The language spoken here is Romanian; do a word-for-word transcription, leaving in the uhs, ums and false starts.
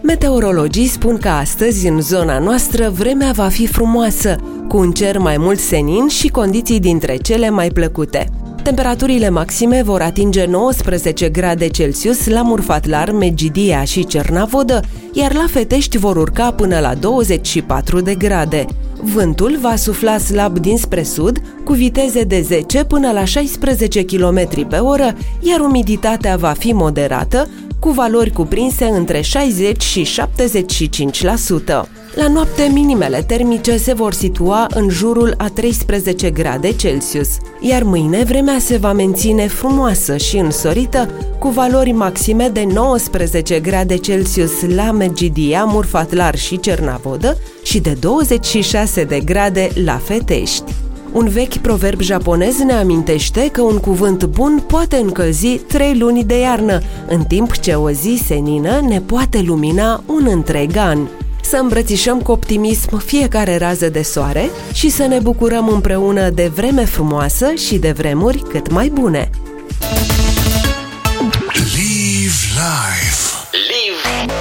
Meteorologii spun că astăzi, în zona noastră, vremea va fi frumoasă, cu un cer mai mult senin și condiții dintre cele mai plăcute. Temperaturile maxime vor atinge nouăsprezece grade Celsius la Murfatlar, Megidia și Cernavodă, iar la Fetești vor urca până la douăzeci și patru de grade. Vântul va sufla slab dinspre sud, cu viteze de zece până la șaisprezece kilometri pe oră, iar umiditatea va fi moderată, cu valori cuprinse între șaizeci și șaptezeci și cinci la sută. La noapte, minimele termice se vor situa în jurul a treisprezece grade Celsius, iar mâine vremea se va menține frumoasă și însorită, cu valori maxime de nouăsprezece grade Celsius la Megidia, Murfatlar și Cernavodă și de douăzeci și șase de grade la Fetești. Un vechi proverb japonez ne amintește că un cuvânt bun poate încălzi trei luni de iarnă, în timp ce o zi senină ne poate lumina un întreg an. Să îmbrățișăm cu optimism fiecare rază de soare și să ne bucurăm împreună de vreme frumoasă și de vremuri cât mai bune.